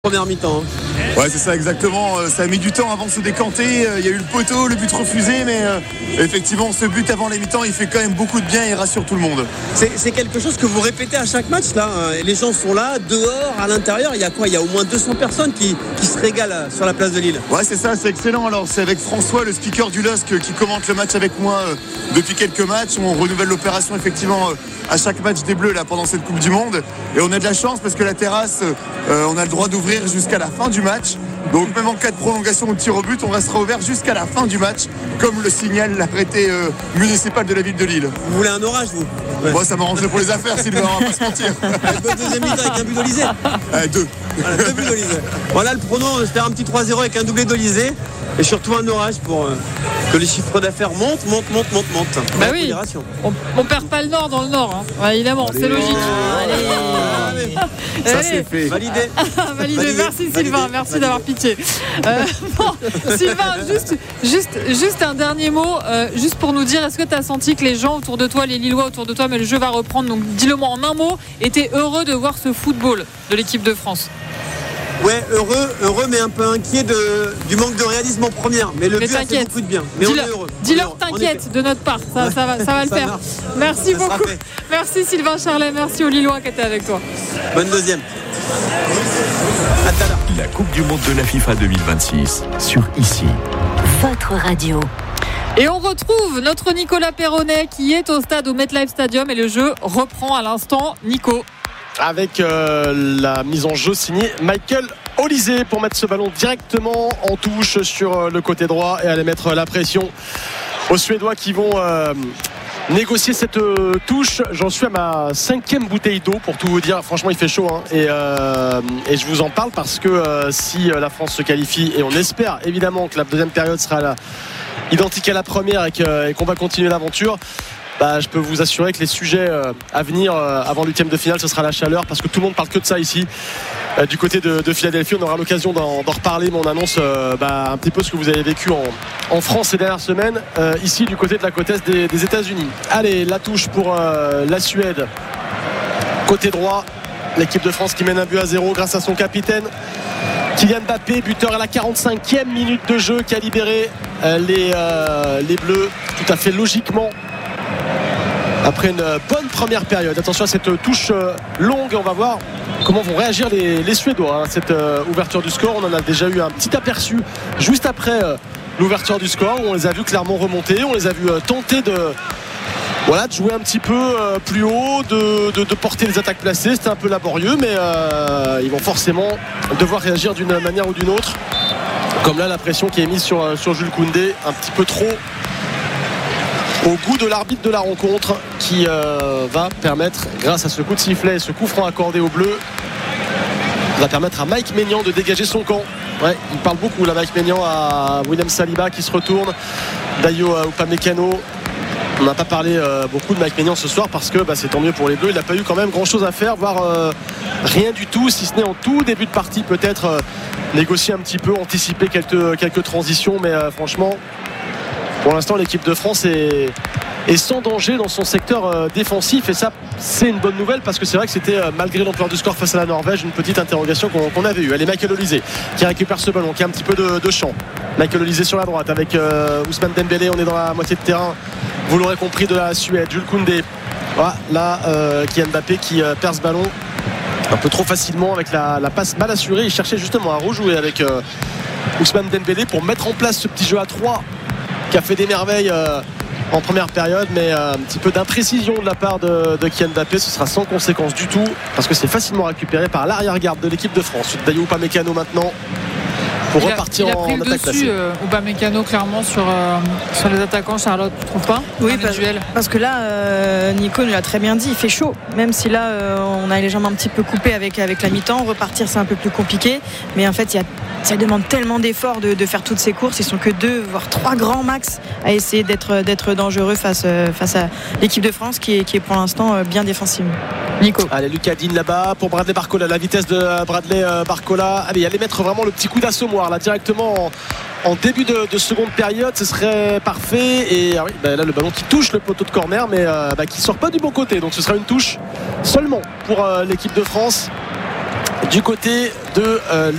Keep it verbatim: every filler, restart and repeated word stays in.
Première mi-temps. Ouais, c'est ça exactement. Ça a mis du temps avant de se décanter. Il y a eu le poteau, le but refusé, mais euh, effectivement, ce but avant les mi-temps, il fait quand même beaucoup de bien et rassure tout le monde. C'est, c'est quelque chose que vous répétez à chaque match là. Les gens sont là, dehors, à l'intérieur. Il y a quoi ? Il y a au moins deux cents personnes qui, qui se régalent sur la place de Lille. Ouais, c'est ça, c'est excellent. Alors, c'est avec François, le speaker du L O S C, qui commente le match avec moi euh, depuis quelques matchs. On renouvelle l'opération effectivement euh, à chaque match des Bleus là pendant cette Coupe du Monde. Et on a de la chance parce que la terrasse, euh, on a le droit d'ouvrir jusqu'à la fin du match. Donc même en cas de prolongation ou de tir au but, on restera ouvert jusqu'à la fin du match, comme le signale l'arrêté euh, municipal de la ville de Lille. Vous voulez un orage, vous ? Ouais. Bon, ça m'arrangerait pour les affaires, Sylvain, on va pas se mentir. Une deuxième mi-temps avec un but d'Olysée. euh, Deux. Voilà, deux buts d'Olysée. Voilà, le prono, on espère un petit trois zéro avec un doublé d'Olysée. Et surtout un orage pour euh, que les chiffres d'affaires montent, montent, montent, montent, montent. Bah oui, on, on perd pas le nord dans le nord, hein. Ouais, évidemment, allez, c'est logique. Allez, allez. Ça allez. C'est fait. Validé. Validé. Validé. Merci Validé. Sylvain, merci Validé. D'avoir pitié. Euh, bon, Sylvain, juste, juste, juste un dernier mot, euh, juste pour nous dire, est-ce que tu as senti que les gens autour de toi, les Lillois autour de toi, mais le jeu va reprendre, donc dis-le moi en un mot, étaient heureux de voir ce football de l'équipe de France? Ouais, heureux, heureux, mais un peu inquiet de, du manque de réalisme en première. Mais le mais but a fait beaucoup de bien. Mais dis-leur, on est heureux. Dis-leur, t'inquiète, de notre part. Ça, ça va, ça va le ça faire. Marche. Merci ça beaucoup. Merci Sylvain Charlet, merci aux Lillois qui étaient avec toi. Bonne deuxième. À tout à l'heure. La Coupe du Monde de la FIFA deux mille vingt-six sur Ici. Votre radio. Et on retrouve notre Nicolas Perronnet qui est au stade au MetLife Stadium et le jeu reprend à l'instant. Nico. Avec euh, la mise en jeu signée Michael Olysée pour mettre ce ballon directement en touche sur euh, le côté droit et aller mettre la pression aux Suédois qui vont euh, négocier cette euh, touche. J'en suis à ma cinquième bouteille d'eau pour tout vous dire. Franchement, il fait chaud hein. et, euh, et je vous en parle parce que euh, si la France se qualifie, et on espère évidemment que la deuxième période sera la, identique à la première et, que, et qu'on va continuer l'aventure, bah, je peux vous assurer que les sujets euh, à venir euh, avant l'huitième de finale, ce sera la chaleur parce que tout le monde parle que de ça ici. Euh, du côté de, de Philadelphie, on aura l'occasion d'en, d'en reparler, mais on annonce euh, bah, un petit peu ce que vous avez vécu en, en France ces dernières semaines, euh, ici du côté de la côte est des, des États-Unis. Allez, la touche pour euh, la Suède. Côté droit, l'équipe de France qui mène un but à zéro grâce à son capitaine Kylian Mbappé, buteur à la quarante-cinquième minute de jeu, qui a libéré euh, les, euh, les Bleus tout à fait logiquement. Après une bonne première période. Attention à cette touche longue. On va voir comment vont réagir les, les Suédois à cette euh, ouverture du score. On en a déjà eu un petit aperçu juste après euh, l'ouverture du score. On les a vus clairement remonter. On les a vus euh, tenter de, voilà, de jouer un petit peu euh, plus haut, de, de, de porter les attaques placées. C'était un peu laborieux, mais euh, ils vont forcément devoir réagir d'une manière ou d'une autre. Comme là, la pression qui est mise sur, sur Jules Koundé, un petit peu trop au goût de l'arbitre de la rencontre, qui euh, va permettre, grâce à ce coup de sifflet et ce coup franc accordé aux Bleus, va permettre à Mike Maignan de dégager son camp. Ouais, il parle beaucoup là, Mike Maignan, à William Saliba qui se retourne, Dayo Upamecano. On n'a pas parlé euh, beaucoup de Mike Maignan ce soir parce que bah, c'est tant mieux pour les Bleus. Il n'a pas eu quand même grand chose à faire, voire euh, rien du tout, si ce n'est en tout début de partie peut-être euh, négocier un petit peu, anticiper quelques, quelques transitions, mais euh, franchement pour l'instant l'équipe de France est, est sans danger dans son secteur euh, défensif, et ça c'est une bonne nouvelle parce que c'est vrai que c'était euh, malgré l'ampleur du score face à la Norvège une petite interrogation qu'on, qu'on avait eue. Allez, Michael Olysée qui récupère ce ballon, qui a un petit peu de, de champ. Michael Olysée sur la droite avec euh, Ousmane Dembélé. On est dans la moitié de terrain, vous l'aurez compris, de la Suède. Jules Koundé, voilà, là euh, Kylian Mbappé qui euh, perd ce ballon un peu trop facilement avec la, la passe mal assurée. Il cherchait justement à rejouer avec euh, Ousmane Dembélé pour mettre en place ce petit jeu à trois qui a fait des merveilles euh, en première période, mais euh, un petit peu d'imprécision de la part de, de Kylian Mbappé. Ce sera sans conséquence du tout parce que c'est facilement récupéré par l'arrière-garde de l'équipe de France. Dayo Upamecano maintenant pour il a, repartir il a en pris le attaque dessus, euh, Upamecano clairement sur, euh, sur les attaquants. Charlotte, tu trouves pas? Oui, parce, parce que là euh, Nico nous l'a très bien dit, il fait chaud, même si là euh, on a les jambes un petit peu coupées avec, avec la mi-temps. Repartir c'est un peu plus compliqué, mais en fait il y a ça demande tellement d'efforts de, de faire toutes ces courses. Ils sont que deux, voire trois grands max à essayer d'être, d'être dangereux face, face à l'équipe de France qui est, qui est pour l'instant bien défensive. Nico. Allez, Lucas Digne là-bas pour Bradley Barcola, la vitesse de Bradley Barcola. Allez, allez mettre vraiment le petit coup d'assommoir là directement en, en début de, de seconde période, ce serait parfait. Et ah oui, bah là le ballon qui touche le poteau de corner, mais euh, bah, qui sort pas du bon côté. Donc ce sera une touche seulement pour euh, l'équipe de France. du côté de euh,